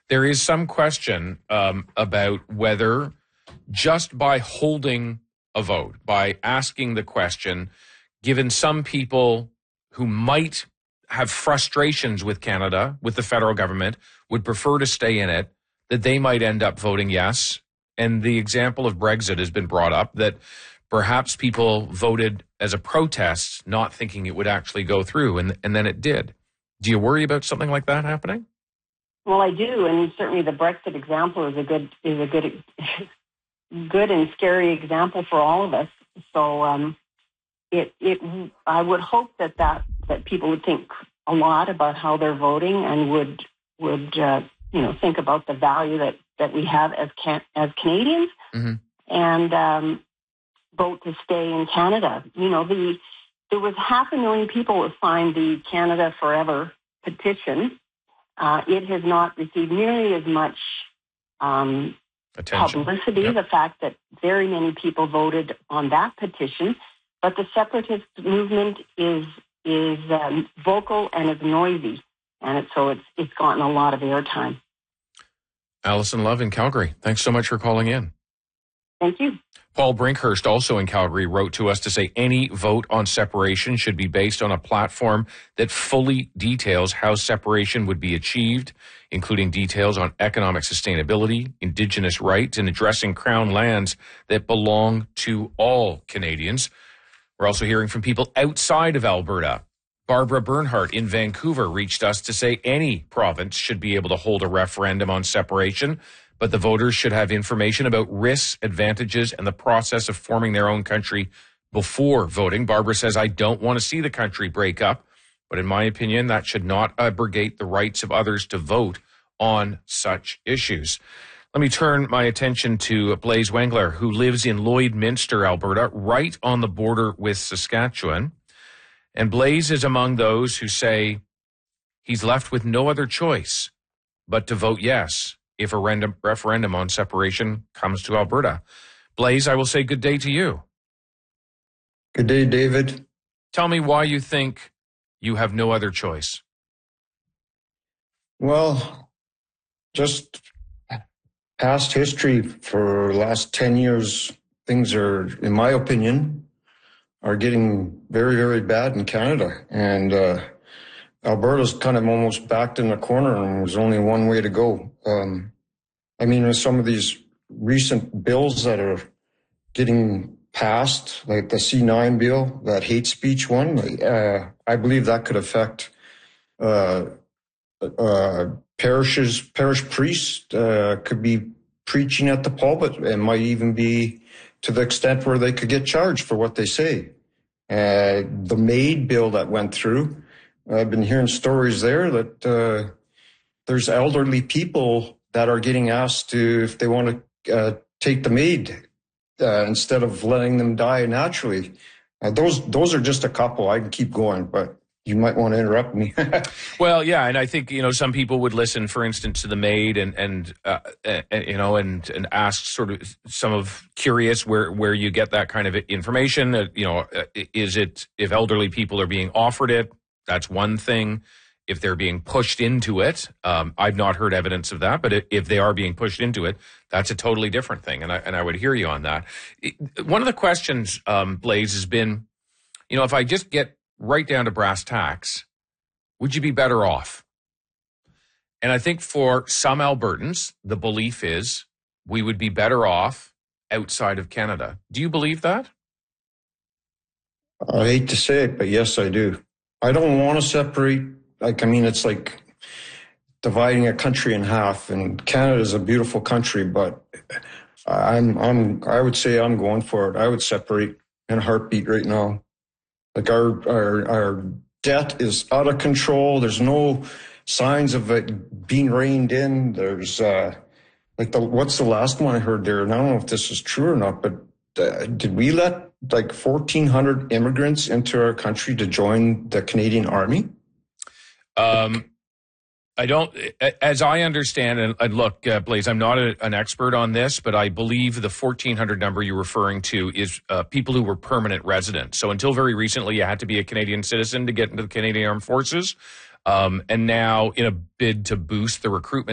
There is some question about whether just by holding a vote, by asking the question, given some people who might have frustrations with Canada, with the federal government, would prefer to stay in it, that they might end up voting yes. And the example of Brexit has been brought up, that perhaps people voted as a protest, not thinking it would actually go through, and then it did. Do you worry about something like that happening? Well, I do, and certainly the Brexit example is a good good and scary example for all of us. So I would hope that people would think a lot about how they're voting and would think about the value that we have as Canadians, and vote to stay in Canada. There was 500,000 people who signed the Canada Forever petition. It has not received nearly as much publicity. Yep. The fact that very many people voted on that petition, but the separatist movement is vocal and is noisy, and it's gotten a lot of airtime. Alison Love in Calgary, thanks so much for calling in. Thank you. Paul Brinkhurst, also in Calgary, wrote to us to say any vote on separation should be based on a platform that fully details how separation would be achieved, including details on economic sustainability, Indigenous rights, and addressing Crown lands that belong to all Canadians. We're also hearing from people outside of Alberta. Barbara Bernhardt in Vancouver reached us to say any province should be able to hold a referendum on separation, but the voters should have information about risks, advantages, and the process of forming their own country before voting. Barbara says, I don't want to see the country break up, but in my opinion, that should not abrogate the rights of others to vote on such issues. Let me turn my attention to Blaise Wengler, who lives in Lloydminster, Alberta, right on the border with Saskatchewan. And Blaise is among those who say he's left with no other choice but to vote yes if a referendum on separation comes to Alberta. Blaise, I will say good day to you. Good day, David. Tell me why you think you have no other choice. Well, just past history for the last 10 years, things are, in my opinion, are getting very, very bad in Canada. And Alberta's kind of almost backed in the corner, and there's only one way to go. With some of these recent bills that are getting passed, like the C9 bill, that hate speech one, I believe that could affect parish priests could be preaching at the pulpit, and might even be to the extent where they could get charged for what they say. The MAID bill that went through, I've been hearing stories there that there's elderly people that are getting asked if they want to take the MAID instead of letting them die naturally. Those are just a couple. I can keep going, but you might want to interrupt me. Well, yeah, and I think some people would listen, for instance, to the MAID and ask sort of some of curious where you get that kind of information. Is it if elderly people are being offered it? That's one thing. If they're being pushed into it, I've not heard evidence of that. But if they are being pushed into it, that's a totally different thing. And I would hear you on that. One of the questions, Blaise, has been, if I just get right down to brass tacks, would you be better off? And I think for some Albertans, the belief is we would be better off outside of Canada. Do you believe that? I hate to say it, but yes, I do. I don't want to separate. It's like dividing a country in half, and Canada is a beautiful country, but I would say I'm going for it. I would separate in a heartbeat right now. Like our debt is out of control. There's no signs of it being reined in. There's what's the last one I heard there? And I don't know if this is true or not, but did we let 1,400 immigrants into our country to join the Canadian Army? I don't, as I understand, and look, Blaise, I'm not an expert on this, but I believe the 1,400 number you're referring to is people who were permanent residents. So until very recently, you had to be a Canadian citizen to get into the Canadian Armed Forces. And now, in a bid to boost the recruitment